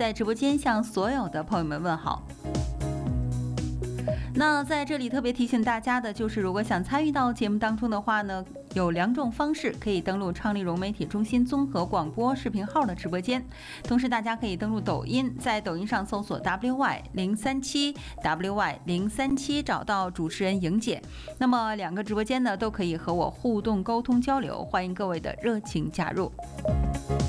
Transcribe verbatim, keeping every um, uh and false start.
在直播间向所有的朋友们问好。那在这里特别提醒大家的就是，如果想参与到节目当中的话呢，有两种方式，可以登录昌黎融媒体中心综合广播视频号的直播间，同时大家可以登录抖音，在抖音上搜索 W Y 零三七 W Y 零三七，找到主持人莹姐。那么两个直播间呢，都可以和我互动沟通交流，欢迎各位的热情加入。